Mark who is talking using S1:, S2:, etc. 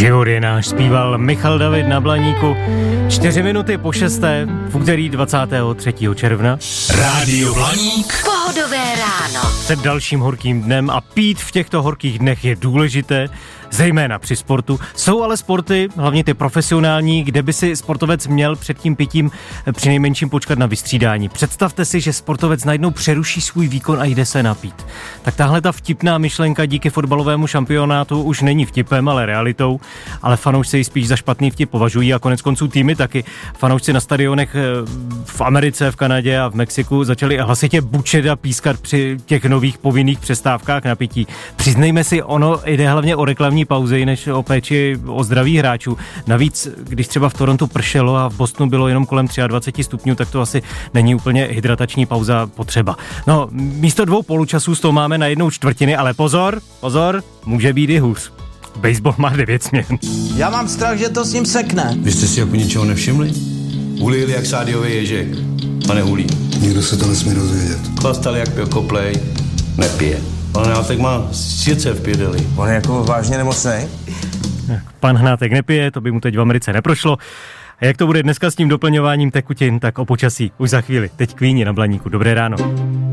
S1: Život je náš, zpíval Michal David na Blaníku. 4 minuty po 6. v úterý 23. června.
S2: Rádio Blaník.
S3: Pohodové ráno.
S1: Před dalším horkým dnem a pít v těchto horkých dnech je důležité, zejména při sportu. Jsou ale sporty, hlavně ty profesionální, kde by si sportovec měl před tím pitím přinejmenším počkat na vystřídání. Představte si, že sportovec najednou přeruší svůj výkon a jde se napít. Tak tahle ta vtipná myšlenka díky fotbalovému šampionátu už není vtipem, ale realitou, ale fanoušci ji spíš za špatný vtip považují a konec konců týmy taky. Fanoušci na stadionech v Americe, v Kanadě a v Mexiku začali hlasitě bučet a pískat při těch nových povinných přestávkách na pití. Přiznejme si, ono jde hlavně o reklamní pauzy, než o péči o zdraví hráčů. Navíc, když třeba v Torontu pršelo a v Bostonu bylo jenom kolem 23 stupňů, tak to asi není úplně hydratační pauza potřeba. No, místo 2 poločasů z toho máme na 1/4, ale pozor, může být i hůř. Baseball má 9 směn.
S4: Já mám strach, že to s ním sekne.
S2: Vy jste si jako ničeho nevšimli? Hulili jak sádiový ježek. A nehulí.
S5: Nikdo se to nesmí dozvědět.
S2: Chlastal jak pil koplej. Nepije. Pan Hnátek má srdce v pědeli.
S4: On je jako vážně nemocnej?
S1: Pan Hnátek nepije, to by mu teď v Americe neprošlo. A jak to bude dneska s tím doplňováním tekutin, tak o počasí už za chvíli. Teď Queeni na Blaníku. Dobré ráno.